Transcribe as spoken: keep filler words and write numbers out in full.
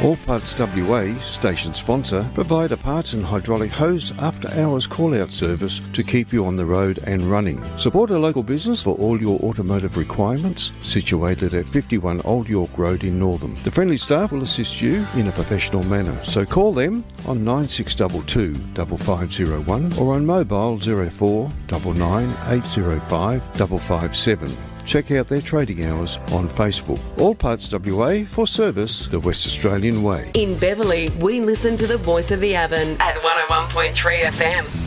All Parts W A, station sponsor, provide a parts and hydraulic hose after-hours call-out service to keep you on the road and running. Support a local business for all your automotive requirements, situated at fifty-one Old York Road in Northam. The friendly staff will assist you in a professional manner, so call them on nine six two two, five five zero one or on mobile zero four nine nine eight zero five five five seven. Check out their trading hours on Facebook. All Parts W A, for service the West Australian way. In Beverley, we listen to the voice of the Avon at one oh one point three F M.